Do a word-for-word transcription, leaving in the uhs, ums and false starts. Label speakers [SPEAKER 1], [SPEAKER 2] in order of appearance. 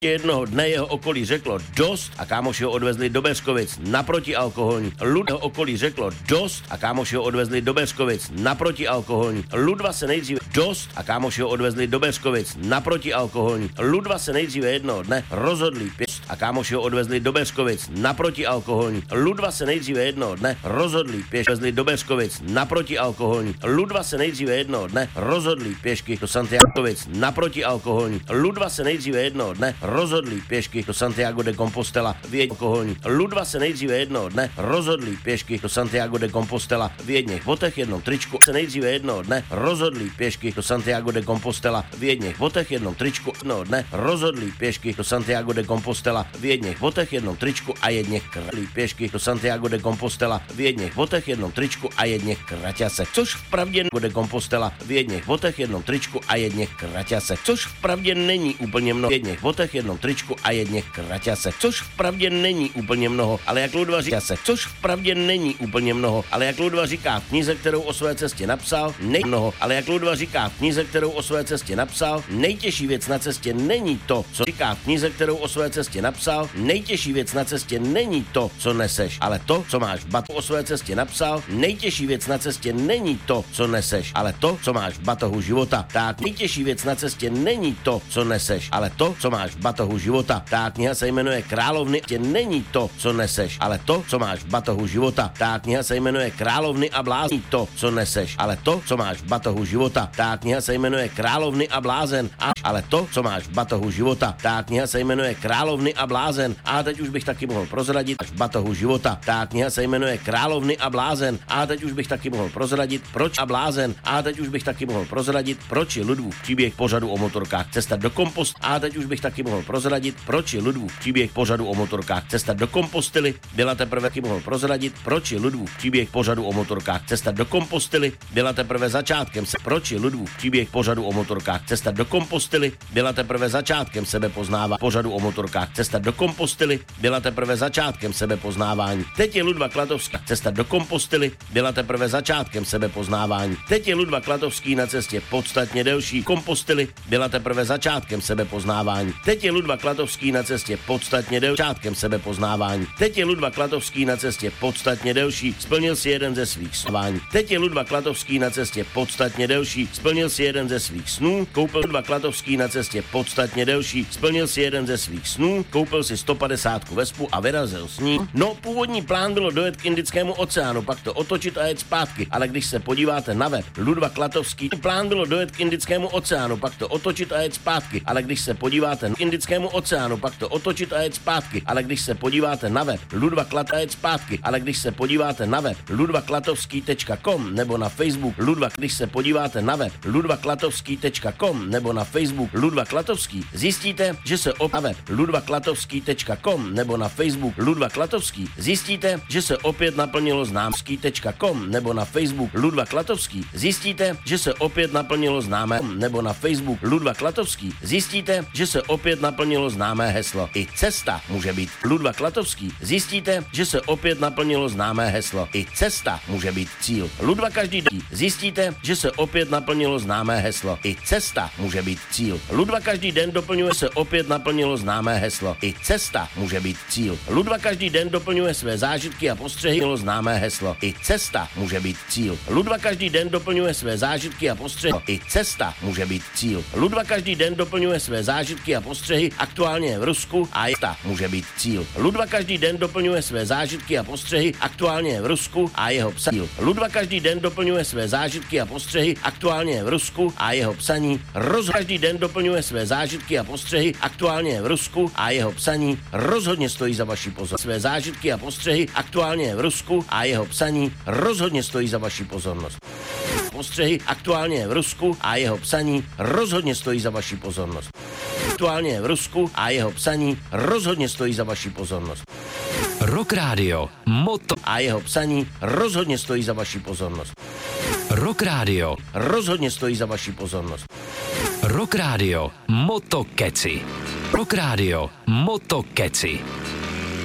[SPEAKER 1] Jednoho dne jeho okolí řeklo dost a kámoši ho odvezli do Beřkovic na protialkoholní. Ludva okolí řeklo dost a kámoši ho odvezli do Beřkovic na protialkoholní. Ludva se nejdříve dost a kámoši ho odvezli do Beřkovic na protialkoholní. Ludva se nejdříve jednoho dne rozhodli pěst a kámoši ho odvezli do Beřkovic na protialkoholní. Ludva se nejdříve jednoho dne rozhodli pěšky odvezli do Beřkovic na protialkoholní. Ludva se nejdříve jednoho dne rozhodli pěšky do Santiagovic na protialkoholní. Ludva se nejdříve jednoho dne rozhodli pěšky do Santiago de Compostela v alkoholní. Ludva se nejdříve jednoho dne rozhodli pěšky do Santiago de Compostela v jedněch botech, jednom tričku. Se nejdříve jednoho dne rozhodli pěšky do Santiago de Compostela v jedněch botech, jednom tričku. Jednoho dne rozhodli pěšky do Santiago de Compostela v jedněch botech, jednom tričku a jedněch králí pěšky do Santiago de Compostela v jedněch botech, jednom tričku a jedněch kraťasek. Což vpravdě de Compostela v jedněch botech, jednom tričku a jedněch kraťasek. Což vpravdě není úplně mnoho. V jedněch botech, jednom tričku a jedněch kraťasek. Což vpravdě není úplně mnoho, ale jak Ludva říká se, což vpravdě není úplně mnoho, ale jak Ludva říká v knize, kterou o své cestě napsal, nej mnoho, ale jak Ludva říká v knize, kterou o své cestě napsal, nejtěžší věc na cestě není to, co říká v knize, kterou o své cestě napsal, nejtěžší věc na cestě není to, co neseš, ale to, co máš v batohu o své cestě napsal, nejtěžší věc na cestě není to, co neseš, ale to, co máš v batohu života. Tak nejtěžší věc na cestě není to, co neseš, ale to, co máš v batohu života. Ta kniha se jmenuje Královny, tě není to, co neseš, ale to, co máš v batohu života. Ta kniha se jmenuje Královny a blázen, to, co neseš, ale to, co máš v batohu života. Ta kniha se jmenuje Královny a blázen, a ale to, co máš v batohu života. Ta kniha se jmenuje Královny a blázen, a teď už bych taky mohl prozradit v batohu života. Ta kniha se jmenuje Královny a blázen, a teď už bych taky mohl prozradit proč a blázen, a teď už bych taky mohl prozradit proč je Ludvův příběh pořadu o motorkách Cesta do kompost, a teď už bych taky mohl prozradit proč je Ludvův příběh pořadu o motorkách Cesta do kompostily. Byla teprve taky mohl prozradit proč je Ludvův příběh pořadu o motorkách Cesta do kompostily. Byla teprve začátkem se proč je Ludvův příběh pořadu o motorkách Cesta do kompostily. Byla teprve začátkem sebepoznávání pořadu o motorkách Cesta do kompostily. Byla teprve začátkem sebepoznávání. Teď je Ludva Klatovská Cesta do kompostily. Byla teprve začátkem sebepoznávání. Teď je Ludva Klatovský na cestě podstatně delší kompostily. Byla teprve začátkem sebepoznávání. Teď je Ludva Klatovský na cestě podstatně delší začátkem sebepoznávání. Teď je Ludva Klatovský na cestě podstatně delší. Splnil si jeden ze svých snů. Teď je Ludva Klatovský na cestě podstatně delší. Splnil si jeden ze svých snů. Koupil Ludva Klatovský na cestě podstatně delší. Splnil si jeden ze svých snů. Koupil si sto padesát vespu a vyrazil s ní. No, původní plán bylo dojet k Indickému oceánu, pak to otočit a jet zpátky, ale když se podíváte na web Ludva Klatovský, plán bylo dojet k Indickému oceánu, pak to otočit a jet zpátky, ale když se podíváte na Indickému oceánu, pak to otočit a jet zpátky, ale když se podíváte na web Ludva Klatovský a jet zpátky, ale když se podíváte na web ludva klatovský tečka com nebo na Facebook Ludva, když se podíváte na web ludva klatovský tečka com nebo na Facebook Ludva Klatovský, zjistíte, že se op- na web ludva klatovský tečka com nebo na Facebook Ludva Klatovský, zjistíte, že se opět naplnilo známský tečka com nebo na Facebook Ludva Klatovský, zjistíte, že se opět naplnilo známé nebo na Facebook Ludva Klatovský, zjistíte, že se opět naplnilo známé heslo. I cesta může být Ludva Klatovský, zjistíte, že se opět naplnilo známé heslo. I cesta může být cíl. Ludva každý den, zjistíte, že se opět naplnilo známé heslo. I cesta může být cíl. Ludva každý den doplňuje se opět naplnilo známé heslo. I cesta může být cíl. Ludva každý den doplňuje své zážitky a postřehy známé heslo. I cesta může být cíl. Ludva každý den doplňuje své zážitky a postřehy. I cesta může být cíl. Ludva každý den doplňuje své zážitky a postřehy, aktuálně v Rusku a cesta může být cíl. Ludva každý den doplňuje své zážitky a postřehy, aktuálně v Rusku a jeho psaní. Ludva každý den doplňuje své zážitky a postřehy, aktuálně v Rusku a jeho psaní. Roz každý den doplňuje své zážitky a postřehy, aktuálně v Rusku a jeho psaní. Rozhodně stojí za vaši pozornost. Své zážitky a postřehy, aktuálně v Rusku a jeho psaní. Rozhodně stojí za vaši pozornost. Postřehy aktuálně v Rusku a jeho psaní rozhodně stojí za vaši pozornost. Aktuálně v Rusku a jeho psaní rozhodně stojí za vaši pozornost.
[SPEAKER 2] Rock Radio Moto
[SPEAKER 1] a jeho psaní rozhodně stojí za vaši pozornost.
[SPEAKER 2] Rock Radio
[SPEAKER 1] rozhodně stojí za vaši pozornost.
[SPEAKER 2] Rock Radio Moto Keci. Rock Radio Moto Keci.